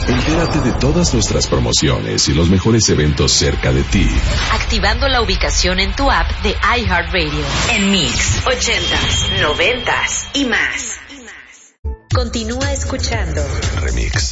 Entérate de todas nuestras promociones y los mejores eventos cerca de ti. Activando la ubicación en tu app de iHeartRadio. En Mix, 80s, 90s y más. Continúa escuchando Remix.